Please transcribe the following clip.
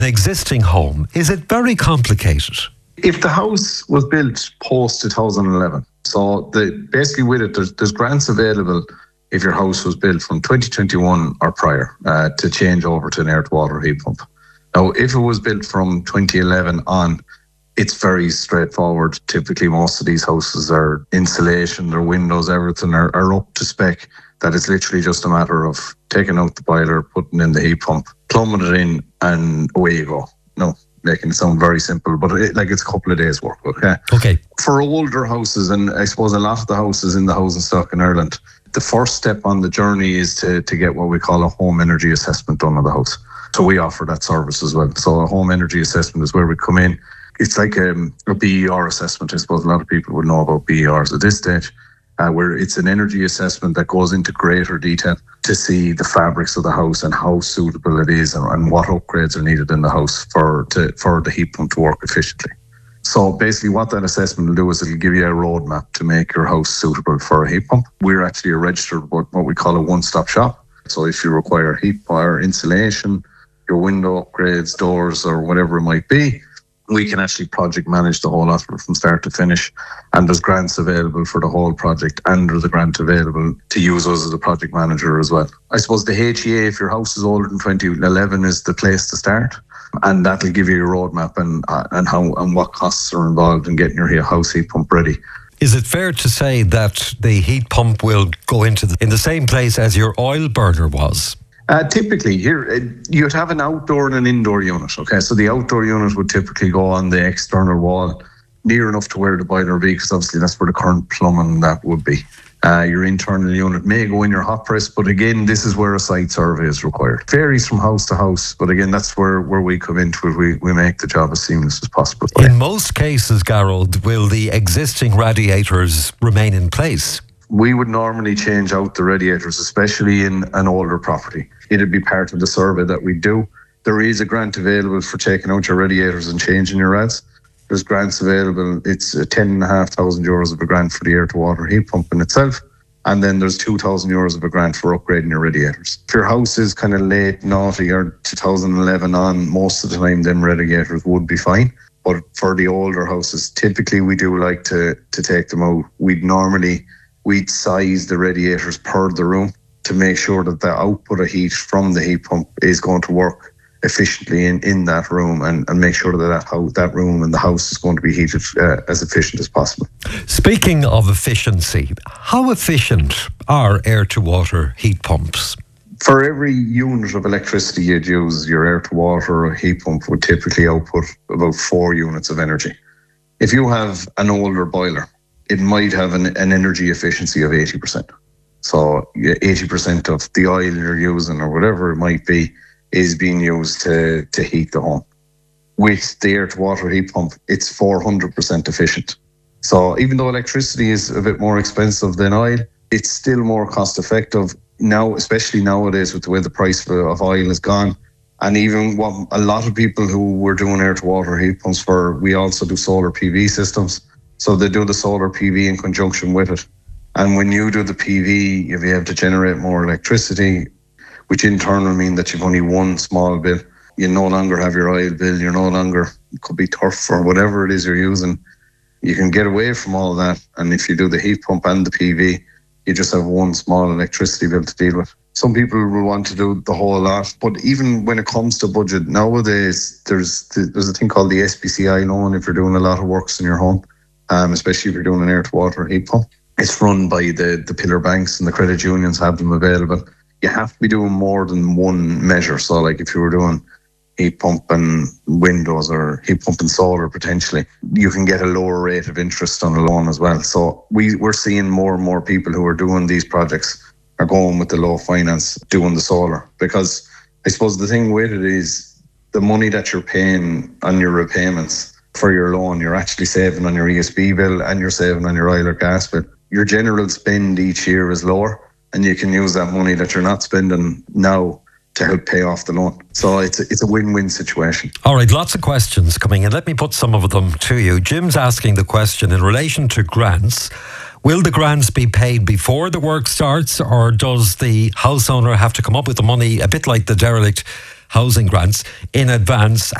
An existing home, is it very complicated? If the house was built post 2011, so basically with it, there's grants available if your house was built from 2021 or prior to change over to an air-to-water heat pump. Now, if it was built from 2011 on, it's very straightforward. Typically, most of these houses are insulation, their windows, everything are up to spec. That it's literally just a matter of taking out the boiler, putting in the heat pump, plumbing it in, and away you go. No, making it sound very simple, but it's a couple of days' work, okay? Okay. For older houses, and I suppose a lot of the houses in the housing stock in Ireland, the first step on the journey is to get what we call a home energy assessment done on the house. So we offer that service as well. So a home energy assessment is where we come in. It's like a BER assessment. I suppose a lot of people would know about BERs at this stage, where it's an energy assessment that goes into greater detail to see the fabrics of the house and how suitable it is and what upgrades are needed in the house for the heat pump to work efficiently. So basically what that assessment will do is it'll give you a roadmap to make your house suitable for a heat pump. We're actually a registered, what we call a one-stop shop. So if you require heat or insulation, your window upgrades, doors, or whatever it might be, we can actually project manage the whole lot from start to finish. And there's grants available for the whole project, and there's a grant available to use us as a project manager as well. I suppose the HEA, if your house is older than 2011, is the place to start. And that'll give you a roadmap and how and what costs are involved in getting your house heat pump ready. Is it fair to say that the heat pump will go in the same place as your oil burner was? Typically, here you'd have an outdoor and an indoor unit. Okay, so the outdoor unit would typically go on the external wall, near enough to where the boiler would be, because obviously that's where the current plumbing that would be. Your internal unit may go in your hot press, but again, this is where a site survey is required. Varies from house to house, but again, that's where we come into it. We make the job as seamless as possible. In most cases, Gearóid, will the existing radiators remain in place? We would normally change out the radiators, especially in an older property. It'd be part of the survey that we do. There is a grant available for taking out your radiators and changing your rads. There's grants available. It's €10,500 of a grant for the air-to-water heat pump in itself. And then there's €2,000 of a grant for upgrading your radiators. If your house is kind of late, naughty, or 2011 on, most of the time, them radiators would be fine. But for the older houses, typically we do like to take them out. We'd size the radiators per the room to make sure that the output of heat from the heat pump is going to work efficiently in that room, and make sure that room and the house is going to be heated as efficient as possible. Speaking of efficiency, how efficient are air-to-water heat pumps? For every unit of electricity you'd use, your air-to-water or heat pump would typically output about 4 units of energy. If you have an older boiler, it might have an energy efficiency of 80%. So 80% of the oil you're using or whatever it might be is being used to heat the home. With the air-to-water heat pump, it's 400% efficient. So even though electricity is a bit more expensive than oil, it's still more cost-effective now, especially nowadays with the way the price of oil has gone. And even what a lot of people who were doing air-to-water heat pumps for, we also do solar PV systems. So they do the solar PV in conjunction with it. And when you do the PV, you'll be able to generate more electricity, which in turn will mean that you've only one small bill. You no longer have your oil bill. You're no longer, it could be turf or whatever it is you're using. You can get away from all that. And if you do the heat pump and the PV, you just have one small electricity bill to deal with. Some people will want to do the whole lot. But even when it comes to budget, nowadays, there's a thing called the SBCI loan if you're doing a lot of works in your home, especially if you're doing an air-to-water heat pump. It's run by the pillar banks, and the credit unions have them available. You have to be doing more than one measure. So like if you were doing heat pump and windows or heat pump and solar potentially, you can get a lower rate of interest on a loan as well. So we're seeing more and more people who are doing these projects are going with the low finance, doing the solar. Because I suppose the thing with it is the money that you're paying on your repayments for your loan, you're actually saving on your ESB bill and you're saving on your oil or gas bill. Your general spend each year is lower, and you can use that money that you're not spending now to help pay off the loan. So it's a win-win situation. All right, lots of questions coming in. Let me put some of them to you. Jim's asking the question in relation to grants. Will the grants be paid before the work starts, or does the house owner have to come up with the money, a bit like the derelict, housing grants in advance.